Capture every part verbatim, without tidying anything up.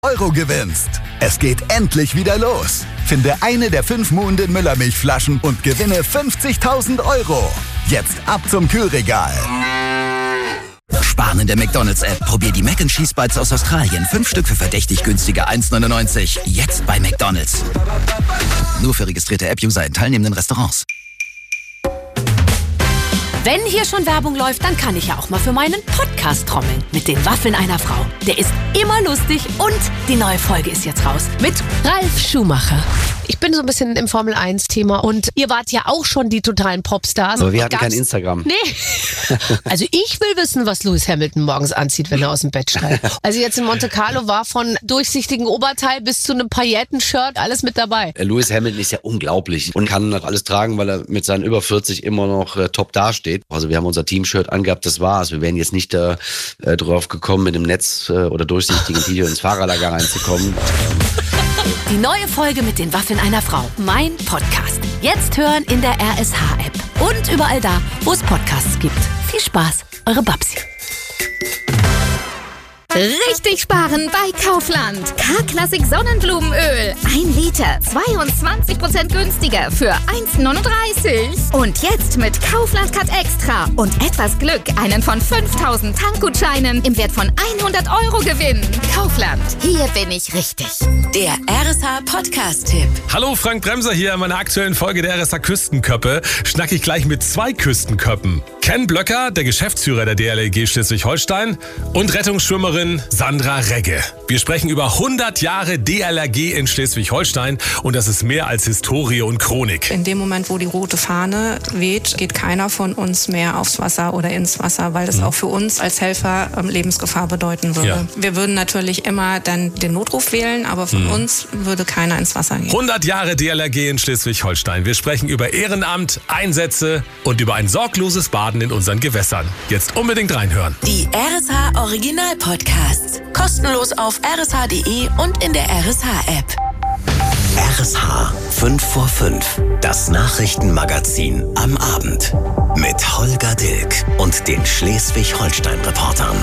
Euro gewinnst. Es geht endlich wieder los. Finde eine der fünf Muhnden Müllermilchflaschen und gewinne fünfzigtausend Euro. Jetzt ab zum Kühlregal. Sparen in der McDonald's-App. Probier die Mac and Cheese Bites aus Australien. Fünf Stück für verdächtig günstige eins neunundneunzig. Jetzt bei McDonald's. Nur für registrierte App-User in teilnehmenden Restaurants. Wenn hier schon Werbung läuft, dann kann ich ja auch mal für meinen Podcast trommeln. Mit den Waffeln einer Frau. Der ist immer lustig und die neue Folge ist jetzt raus. Mit Ralf Schumacher. Ich bin so ein bisschen im Formel eins Thema und ihr wart ja auch schon die totalen Popstars. Aber wir hatten Gab's... kein Instagram. Nee. Also ich will wissen, was Lewis Hamilton morgens anzieht, wenn er aus dem Bett steigt. Also jetzt in Monte Carlo war von durchsichtigen Oberteil bis zu einem Pailletten-Shirt alles mit dabei. Lewis Hamilton ist ja unglaublich und kann noch alles tragen, weil er mit seinen über vierzig immer noch äh, top dasteht. Also wir haben unser Team-Shirt angehabt, das war's. Wir wären jetzt nicht da, äh, drauf gekommen, mit dem Netz äh, oder durchsichtigen Video ins Fahrerlager reinzukommen. Die neue Folge mit den Waffeln einer Frau. Mein Podcast. Jetzt hören in der R S H-App. Und überall da, wo es Podcasts gibt. Viel Spaß, eure Babsi. Richtig sparen bei Kaufland. K-Klassik Sonnenblumenöl. Ein Liter, zweiundzwanzig Prozent günstiger für eins neununddreißig. Und jetzt mit Kaufland Cut Extra und etwas Glück einen von fünftausend Tankgutscheinen im Wert von hundert Euro gewinnen. Kaufland, hier bin ich richtig. Der R S H Podcast-Tipp. Hallo, Frank Bremser hier. In meiner aktuellen Folge der R S H Küstenköppe schnack ich gleich mit zwei Küstenköppen. Ken Blöcker, der Geschäftsführer der D L R G Schleswig-Holstein, und Rettungsschwimmerin Sandra Regge. Wir sprechen über hundert Jahre D L R G in Schleswig-Holstein und das ist mehr als Historie und Chronik. In dem Moment, wo die rote Fahne weht, geht keiner von uns mehr aufs Wasser oder ins Wasser, weil das mhm. auch für uns als Helfer ähm, Lebensgefahr bedeuten würde. Ja. Wir würden natürlich immer dann den Notruf wählen, aber von mhm. uns würde keiner ins Wasser gehen. hundert Jahre D L R G in Schleswig-Holstein. Wir sprechen über Ehrenamt, Einsätze und über ein sorgloses Baden in unseren Gewässern. Jetzt unbedingt reinhören. Die R S H Original Podcasts. Kostenlos auf r s h punkt d e und in der R S H-App. R S H fünf vor fünf. Das Nachrichtenmagazin am Abend. Mit Holger Dilk und den Schleswig-Holstein-Reportern.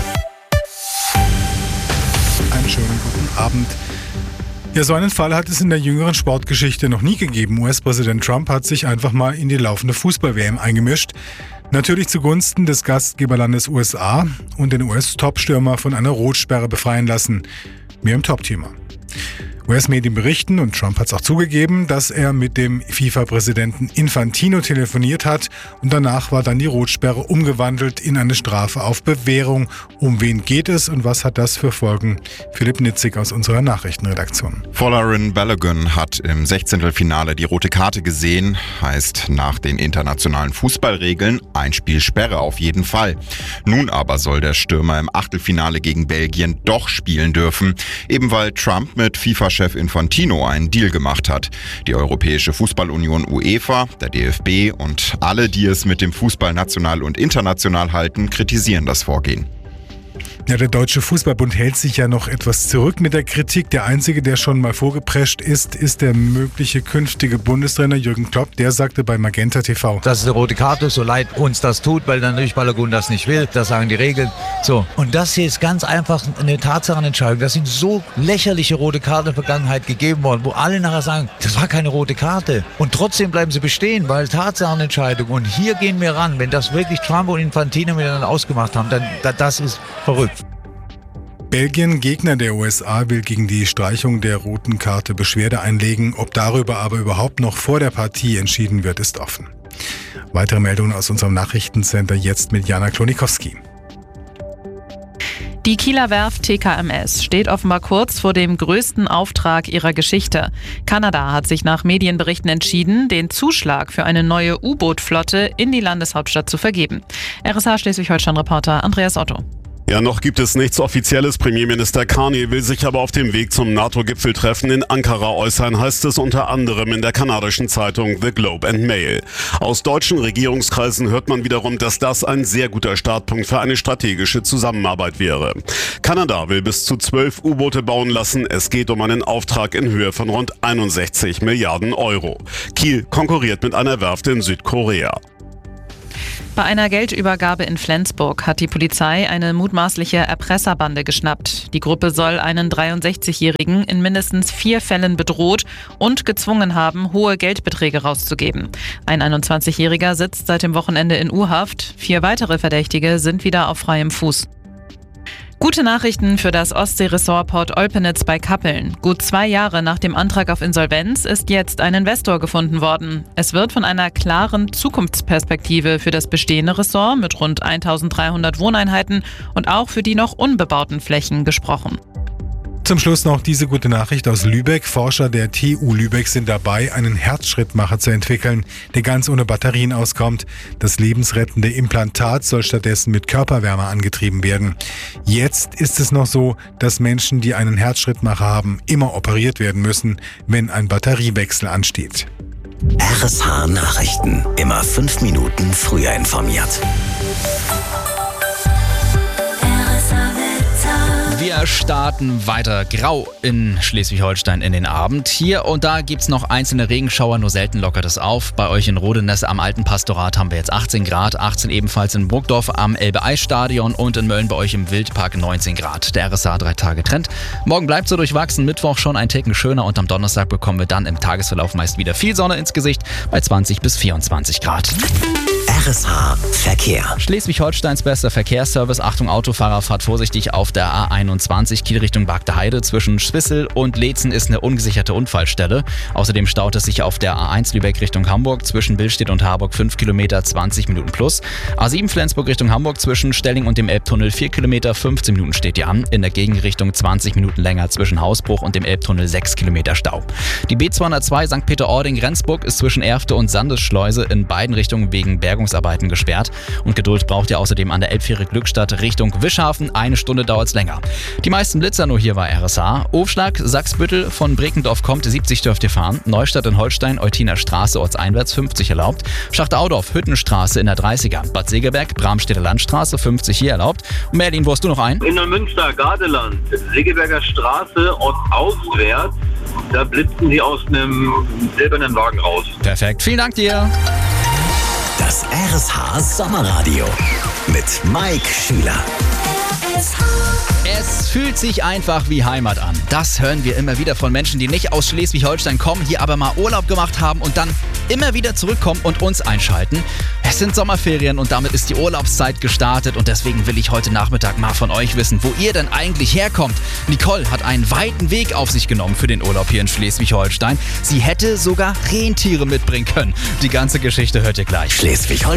Einen schönen guten Abend. Ja, so einen Fall hat es in der jüngeren Sportgeschichte noch nie gegeben. U S-Präsident Trump hat sich einfach mal in die laufende Fußball-W M eingemischt. Natürlich zugunsten des Gastgeberlandes U S A und den U S-Top-Stürmer von einer Rotsperre befreien lassen. Mehr im Top-Thema. U S-Medien berichten, und Trump hat es auch zugegeben, dass er mit dem FIFA-Präsidenten Infantino telefoniert hat und danach war dann die Rotsperre umgewandelt in eine Strafe auf Bewährung. Um wen geht es und was hat das für Folgen? Philipp Nitzig aus unserer Nachrichtenredaktion. Folarin Balogun hat im Sechzehntelfinale die rote Karte gesehen, heißt nach den internationalen Fußballregeln ein Spiel Sperre auf jeden Fall. Nun aber soll der Stürmer im Achtelfinale gegen Belgien doch spielen dürfen, eben weil Trump mit FIFA-Chef Infantino einen Deal gemacht hat. Die Europäische Fußballunion UEFA, der D F B und alle, die es mit dem Fußball national und international halten, kritisieren das Vorgehen. Ja, der Deutsche Fußballbund hält sich ja noch etwas zurück mit der Kritik. Der Einzige, der schon mal vorgeprescht ist, ist der mögliche künftige Bundestrainer Jürgen Klopp. Der sagte bei Magenta T V: Das ist eine rote Karte, so leid uns das tut, weil dann natürlich Balogun das nicht will. Das sagen die Regeln. So. Und das hier ist ganz einfach eine Tatsachenentscheidung. Das sind so lächerliche rote Karten in der Vergangenheit gegeben worden, wo alle nachher sagen, das war keine rote Karte. Und trotzdem bleiben sie bestehen, weil Tatsachenentscheidung. Und hier gehen wir ran. Wenn das wirklich Trump und Infantino miteinander ausgemacht haben, dann das ist verrückt. Belgien, Gegner der U S A, will gegen die Streichung der roten Karte Beschwerde einlegen. Ob darüber aber überhaupt noch vor der Partie entschieden wird, ist offen. Weitere Meldungen aus unserem Nachrichtencenter jetzt mit Jana Klonikowski. Die Kieler Werft T K M S steht offenbar kurz vor dem größten Auftrag ihrer Geschichte. Kanada hat sich nach Medienberichten entschieden, den Zuschlag für eine neue U-Boot-Flotte in die Landeshauptstadt zu vergeben. R S H Schleswig-Holstein-Reporter Andreas Otto. Ja, noch gibt es nichts Offizielles. Premierminister Carney will sich aber auf dem Weg zum NATO-Gipfeltreffen in Ankara äußern, heißt es unter anderem in der kanadischen Zeitung The Globe and Mail. Aus deutschen Regierungskreisen hört man wiederum, dass das ein sehr guter Startpunkt für eine strategische Zusammenarbeit wäre. Kanada will bis zu zwölf U-Boote bauen lassen. Es geht um einen Auftrag in Höhe von rund einundsechzig Milliarden Euro. Kiel konkurriert mit einer Werft in Südkorea. Bei einer Geldübergabe in Flensburg hat die Polizei eine mutmaßliche Erpresserbande geschnappt. Die Gruppe soll einen dreiundsechzigjährigen in mindestens vier Fällen bedroht und gezwungen haben, hohe Geldbeträge rauszugeben. Ein einundzwanzigjähriger sitzt seit dem Wochenende in U-Haft. Vier weitere Verdächtige sind wieder auf freiem Fuß. Gute Nachrichten für das Ostsee-Ressort Port Olpenitz bei Kappeln. Gut zwei Jahre nach dem Antrag auf Insolvenz ist jetzt ein Investor gefunden worden. Es wird von einer klaren Zukunftsperspektive für das bestehende Ressort mit rund eintausenddreihundert Wohneinheiten und auch für die noch unbebauten Flächen gesprochen. Zum Schluss noch diese gute Nachricht aus Lübeck. Forscher der T U Lübeck sind dabei, einen Herzschrittmacher zu entwickeln, der ganz ohne Batterien auskommt. Das lebensrettende Implantat soll stattdessen mit Körperwärme angetrieben werden. Jetzt ist es noch so, dass Menschen, die einen Herzschrittmacher haben, immer operiert werden müssen, wenn ein Batteriewechsel ansteht. R S H Nachrichten. Immer fünf Minuten früher informiert. Wir starten weiter grau in Schleswig-Holstein in den Abend. Hier und da gibt's noch einzelne Regenschauer, nur selten lockert es auf. Bei euch in Rodeness am Alten Pastorat haben wir jetzt achtzehn Grad, achtzehn ebenfalls in Burgdorf am Elbe-Eis-Stadion und in Mölln bei euch im Wildpark neunzehn Grad. Der R S A drei Tage Trend. Morgen bleibt so durchwachsen, Mittwoch schon ein Ticken schöner und am Donnerstag bekommen wir dann im Tagesverlauf meist wieder viel Sonne ins Gesicht bei zwanzig bis vierundzwanzig Grad. R S H Verkehr. Schleswig-Holsteins bester Verkehrsservice. Achtung Autofahrer, fahrt vorsichtig auf der A einundzwanzig Kiel Richtung Bagde Heide. Zwischen Schwissel und Leetzen ist eine ungesicherte Unfallstelle. Außerdem staut es sich auf der A eins Lübeck Richtung Hamburg. Zwischen Billstedt und Harburg fünf Kilometer, zwanzig Minuten plus. A sieben Flensburg Richtung Hamburg zwischen Stelling und dem Elbtunnel vier Kilometer, fünfzehn Minuten steht ihr an. In der Gegenrichtung zwanzig Minuten länger zwischen Hausbruch und dem Elbtunnel sechs Kilometer Stau. Die B zweihundertzwei Sankt Peter-Ording-Rendsburg ist zwischen Erfte und Sandesschleuse in beiden Richtungen wegen Bergungsarbeiten gesperrt. Und Geduld braucht ihr außerdem an der Elbfähre Glückstadt Richtung Wischhafen. Eine Stunde dauert es länger. Die meisten Blitzer nur hier bei R S H. Aufschlag, Sachsbüttel von Brekendorf kommt, siebzig dürft ihr fahren. Neustadt in Holstein, Eutiner Straße ortseinwärts fünfzig erlaubt. Schachtau-Dorf, Hüttenstraße in der dreißiger. Bad Segeberg, Bramstedter Landstraße fünfzig hier erlaubt. Und Merlin, wo hast du noch ein? In Neumünster, Gardeland, Segeberger Straße ortsauswärts. Da blitzen die aus einem silbernen Wagen raus. Perfekt, vielen Dank dir. Das R S H Sommerradio mit Mike Schüler. Es fühlt sich einfach wie Heimat an. Das hören wir immer wieder von Menschen, die nicht aus Schleswig-Holstein kommen, hier aber mal Urlaub gemacht haben und dann immer wieder zurückkommen und uns einschalten. Es sind Sommerferien und damit ist die Urlaubszeit gestartet und deswegen will ich heute Nachmittag mal von euch wissen, wo ihr denn eigentlich herkommt. Nicole hat einen weiten Weg auf sich genommen für den Urlaub hier in Schleswig-Holstein. Sie hätte sogar Rentiere mitbringen können. Die ganze Geschichte hört ihr gleich. Schleswig-Holstein.